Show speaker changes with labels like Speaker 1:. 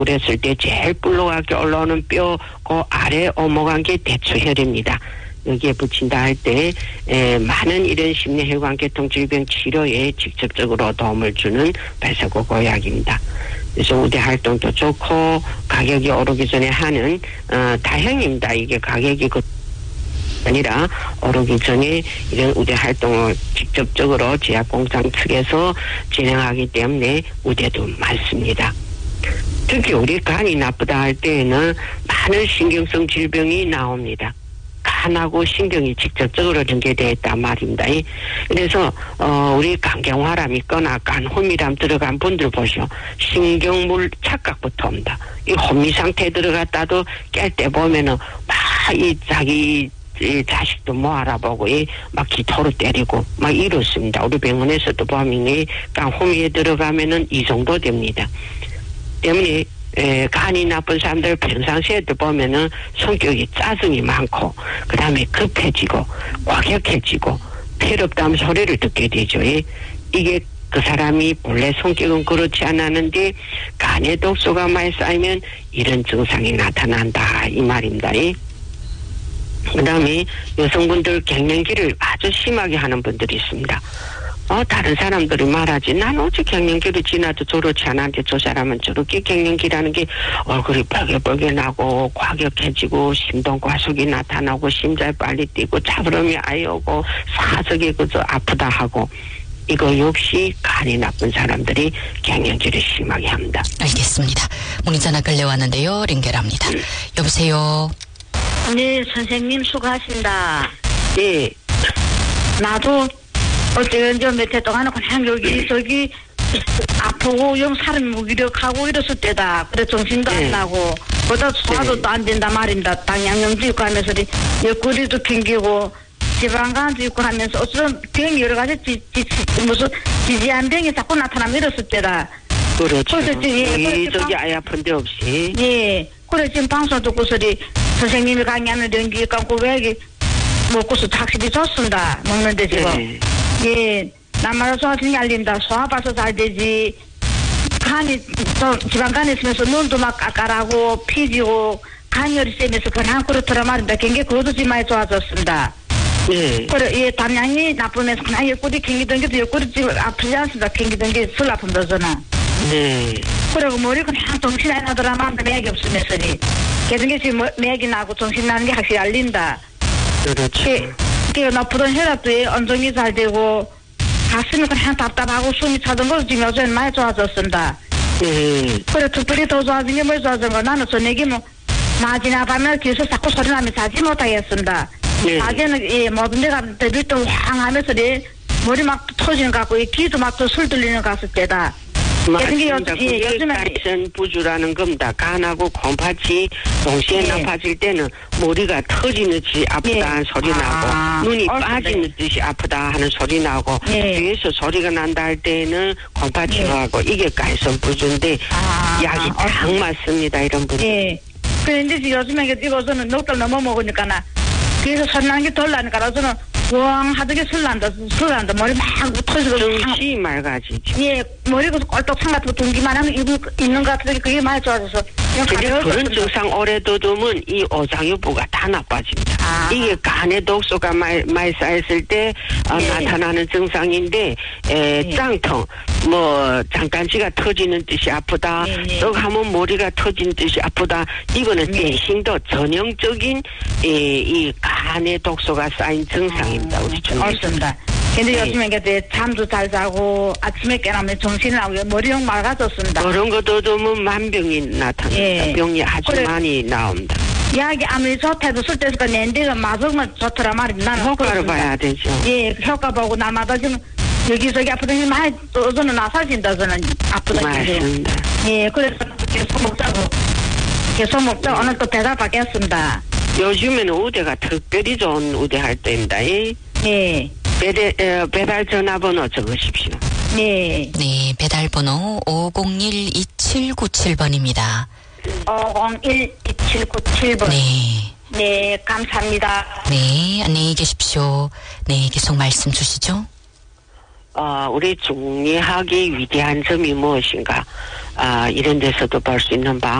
Speaker 1: 그랬을 때 제일 불러가게 올라오는 뼈 그 아래 오목안개 대추혈입니다. 여기에 붙인다 할 때 많은 이런 심폐혈관계통 질병 치료에 직접적으로 도움을 주는 발사고약입니다. 그래서 우대 활동도 좋고 가격이 오르기 전에 하는 다행입니다. 이게 가격이 아니라 오르기 전에 이런 우대 활동을 직접적으로 제약공장 측에서 진행하기 때문에 우대도 많습니다. 특히 우리 간이 나쁘다 할 때에는 많은 신경성 질병이 나옵니다. 간하고 신경이 직접적으로 연계되어 있단 말입니다. 그래서 우리 간경화람 있거나 간호미람 들어간 분들 보시오. 신경물 착각부터 옵니다. 이 혼미 상태에 들어갔다도 깰 때 보면은 막 이 자기 이 자식도 뭐 알아보고 막 기토로 때리고 막 이렇습니다. 우리 병원에서도 보면 간호미에 들어가면은 이 정도 됩니다. 때문에 간이 나쁜 사람들 평상시에도 보면은 성격이 짜증이 많고 그 다음에 급해지고 과격해지고 필요없다는 소리를 듣게 되죠. 이게 그 사람이 본래 성격은 그렇지 않았는데 간에 독소가 많이 쌓이면 이런 증상이 나타난다 이 말입니다. 그 다음에 여성분들 갱년기를 아주 심하게 하는 분들이 있습니다. 다른 사람들이 말하지 난 어째 갱년기를 지나도 저렇지 않았는데 저 사람은 저렇게 갱년기라는 게 얼굴이 뻘개뻘개 나고 과격해지고 심동과속이 나타나고 심장이 빨리 뛰고 차브름이 아예 오고 사석이 그저 아프다 하고 이거 역시 간이 나쁜 사람들이 갱년기를 심하게 합니다.
Speaker 2: 알겠습니다. 문의전화 끌려왔는데요. 연결합니다. 여보세요.
Speaker 3: 네, 선생님 수고하신다.
Speaker 1: 네.
Speaker 3: 나도 어째 몇 해 동안은 그냥 저기 아프고 영 사람이 무기력하고 이랬을 때다. 그래 정신도 안 나고 그러다 소화도 안 된다 말입니다. 당양염도 있고 하면서 옆구리도 튕기고 지방간도 있고 하면서 어쩌면 병이 여러 가지 무슨 지지한 병이 자꾸 나타나면 이랬을 때다.
Speaker 1: 그렇죠. 저기 아예 아픈 데 없이.
Speaker 3: 예. 그래 지금 방송 듣고서리 선생님이 강의하는 연기 감고 왜 먹고서 확실히 좋습니다. 먹는데 지금. 예. 남마다 소화증이 알린다. 소화 봐서 잘 되지. 간이 지방간에 있으면서 눈도 막 까까라고 피지고 간열이 세면서 그냥 그렇더라 말입니다. 굉장히 그것도 지금 많이 좋아졌습니다.
Speaker 1: 네.
Speaker 3: 그래, 예, 담양이 나쁘면서 그냥 옆구리 캥기던 게도 옆구리 지금 아프지 않습니다. 캥기던 게 술 아픈다 저는.
Speaker 1: 네.
Speaker 3: 그리고 머리 그냥 정신 안 나더라 말입니다. 맥이 없으면서니. 그런 게 지금 맥이 나고 정신 나는 게 확실히 알린다.
Speaker 1: 그렇죠.
Speaker 3: 그 나쁘던 혈압도 안정이 잘 되고 가슴이 그냥 답답하고 숨이 차던 것도 지금 요즘 많이 좋아졌습니다. 그래 특별히 더 좋아진 게 뭐 좋아진 거 나는 저녁에 뭐 낮이나 밤에 뒤에서 자꾸 소리 나면 자지 못하겠습니다. 낮에는 모든 데가 데뷔도 황하면서 머리 막 터지는 것 같고 귀도 막 또 술 들리는 것 같을 때다.
Speaker 1: 맞습니다. 그게 간선 부주라는 겁니다. 간하고 콩팥이 동시에 나빠질 때는 머리가 터지는지 아프다 하는 소리 나고 눈이 빠지는 듯이 아프다 하는 소리 나고 뒤에서 소리가 난다 할 때는 콩팥이 나고 이게 간선 부주인데 약이 딱 맞습니다. 이런 분들.
Speaker 3: 그런데 요즘에 이거는 녹들 넘어 먹으니까 그래서 소리 나는 게 덜 나니까 저는 왕 하더게 술 난다 머리 막 터지고
Speaker 1: 정신이 맑아지죠.
Speaker 3: 예, 머리가 꼴떡상 같은 거 둥기만 하면 있는 것 같은데 그게 많이 좋아져서
Speaker 1: 그런 증상 오래 두면 이 오장유부가 다 나빠집니다. 이게 간에 독소가 많이 쌓였을 때 나타나는 증상인데 짱통 뭐 장간지가 터지는 듯이 아프다 또 하면 머리가 터진 듯이 아프다 이거는 대신도 전형적인 이 간에 독소가 쌓인 증상입니다. 우리
Speaker 3: 맞습니다. 근데 요즘에 잠도 잘 자고 아침에 깨나면 정신이 나고 머리형 맑아졌습니다.
Speaker 1: 그런 것도 보면 만병이 나타납니다. 병이 아주 많이 나옵니다.
Speaker 3: 약이 아무리 좋다도 쓸데없으니까 낸데가 맞으면 좋더라 말입니다. 나는
Speaker 1: 효과를 봐야 되죠.
Speaker 3: 예, 효과 보고 나마다 지금 여기저기 아프더니 많이 또 저는 나사진다 저는 아프다.
Speaker 1: 맞습니다.
Speaker 3: 예, 그래서 계속 먹자고 오늘 또 배달 받겠습니다.
Speaker 1: 요즘에는 우대가 특별히 좋은 우대할 때입니다.
Speaker 3: 예.
Speaker 1: 배달 전화번호 적으십시오.
Speaker 2: 네, 배달번호 501-2797번입니다.
Speaker 3: 501-2797번. 네, 감사합니다.
Speaker 2: 네, 안녕히 계십시오. 네, 계속 말씀 주시죠.
Speaker 1: 우리 중의학의 위대한 점이 무엇인가, 이런 데서도 볼 수 있는 바